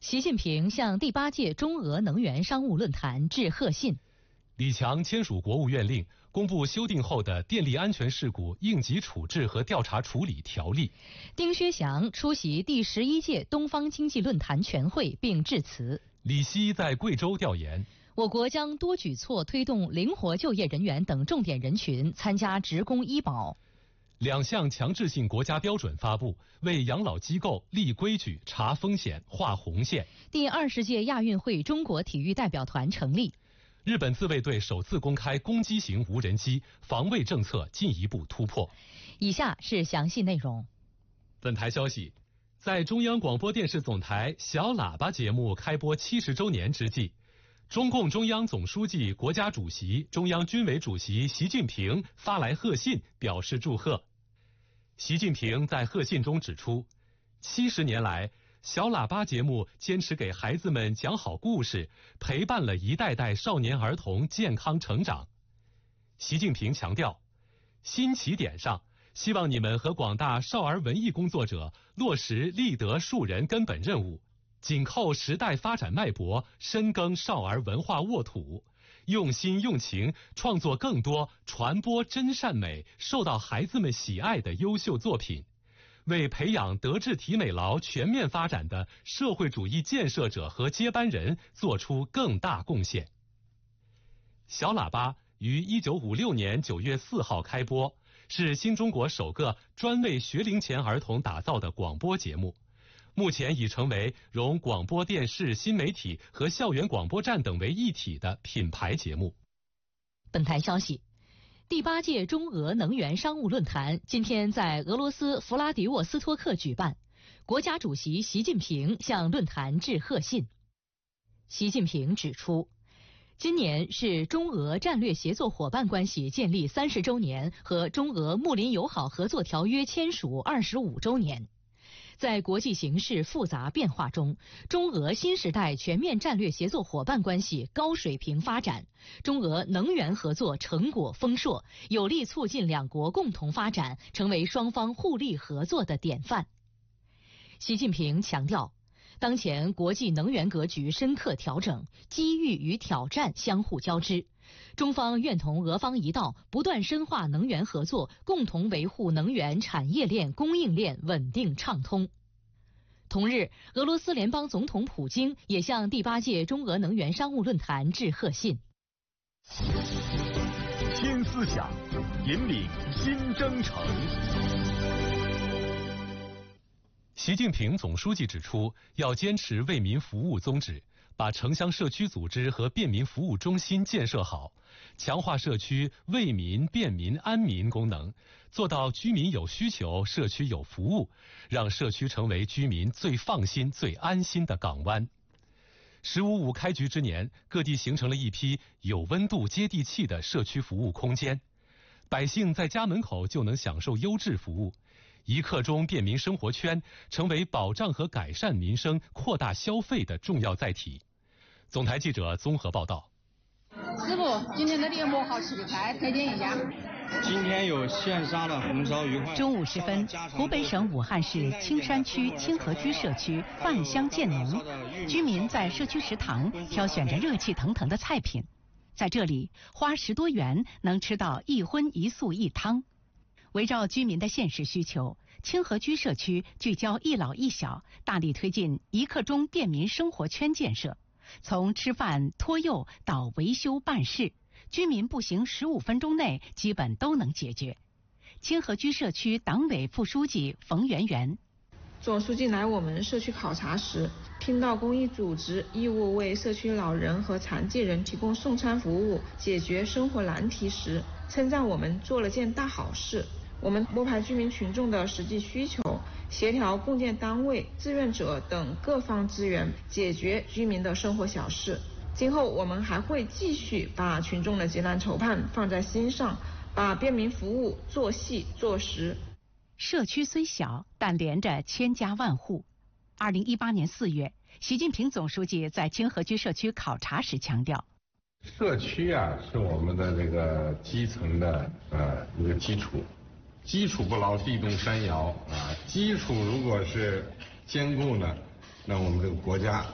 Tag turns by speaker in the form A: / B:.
A: 习近平向第8届中俄能源商务论坛致贺信。
B: 李强签署国务院令，公布修订后的电力安全事故应急处置和调查处理条例。
A: 丁薛祥出席第11届东方经济论坛全会并致辞。
B: 李希在贵州调研。
A: 我国将多举措推动灵活就业人员等重点人群参加职工医保。
B: 2项强制性国家标准发布，为养老机构立规矩、查风险、划红线。
A: 第20届亚运会中国体育代表团成立。
B: 日本自卫队首次公开攻击型无人机，防卫政策进一步突破。
A: 以下是详细内容。
B: 本台消息，在中央广播电视总台小喇叭节目开播70周年之际，中共中央总书记、国家主席、中央军委主席习近平发来贺信，表示祝贺。习近平在贺信中指出，70年来，小喇叭节目坚持给孩子们讲好故事，陪伴了一代代少年儿童健康成长。习近平强调，新起点上，希望你们和广大少儿文艺工作者落实立德树人根本任务，紧扣时代发展脉搏，深耕少儿文化沃土，用心用情创作更多传播真善美、受到孩子们喜爱的优秀作品，为培养德智体美劳全面发展的社会主义建设者和接班人做出更大贡献。小喇叭于1956年9月4号开播，是新中国首个专为学龄前儿童打造的广播节目，目前已成为融广播电视、新媒体和校园广播站等为一体的品牌节目。
A: 本台消息，第8届中俄能源商务论坛今天在俄罗斯弗拉迪沃斯托克举办，国家主席习近平向论坛致贺信。习近平指出，今年是中俄战略协作伙伴关系建立30周年和中俄睦邻友好合作条约签署25周年。在国际形势复杂变化中，中俄新时代全面战略协作伙伴关系高水平发展，中俄能源合作成果丰硕，有力促进两国共同发展，成为双方互利合作的典范。习近平强调，当前国际能源格局深刻调整，机遇与挑战相互交织。中方愿同俄方一道，不断深化能源合作，共同维护能源产业链、供应链稳定畅通。同日，俄罗斯联邦总统普京也向第8届中俄能源商务论坛致贺信。
C: 新思想，引领新征程。
B: 习近平总书记指出，要坚持为民服务宗旨，把城乡社区组织和便民服务中心建设好，强化社区为民、便民、安民功能，做到居民有需求，社区有服务，让社区成为居民最放心、最安心的港湾。“15+5”开局之年，各地形成了一批有温度、接地气的社区服务空间，百姓在家门口就能享受优质服务。一刻钟便民生活圈成为保障和改善民生、扩大消费的重要载体。总台记者综合报道。
D: 师傅，今天的猎物好吃，来推荐一家。
E: 今天有现杀的红烧鱼块。
F: 中午时分，湖北省武汉市青山区清河居社区饭香渐浓，居民在社区食堂挑选着热气腾腾的菜品，在这里花10多元能吃到一荤一素一汤。围绕居民的现实需求，清河居社区聚焦一老一小，大力推进一刻钟便民生活圈建设。从吃饭、托幼到维修办事，居民步行15分钟内基本都能解决。清河居社区党委副书记冯媛媛，
G: 总书记来我们社区考察时，听到公益组织义务为社区老人和残疾人提供送餐服务，解决生活难题时，称赞我们做了件大好事。我们拨排居民群众的实际需求，协调共建单位、志愿者等各方资源，解决居民的生活小事。今后我们还会继续把群众的急难愁盼放在心上，把便民服务做细做实。
F: 社区虽小，但连着千家万户。2018年4月，习近平总书记在清河居社区考察时强调，
H: 社区是我们的这个基层的一个基础。基础不牢，地动山摇基础如果是坚固呢，那我们这个国家